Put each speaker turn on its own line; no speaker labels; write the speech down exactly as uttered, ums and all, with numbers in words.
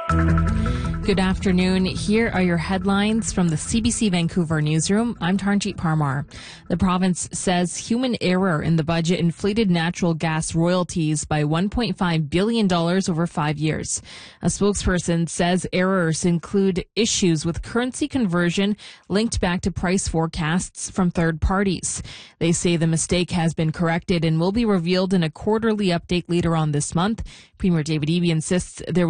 Good afternoon. Here are your headlines from the C B C Vancouver newsroom. I'm Tarnjeet Parmar. The province says human error in the budget inflated natural gas royalties by one point five billion dollars over five years. A spokesperson says errors include issues with currency conversion linked back to price forecasts from third parties. They say the mistake has been corrected and will be revealed in a quarterly update later on this month. Premier David Eby insists there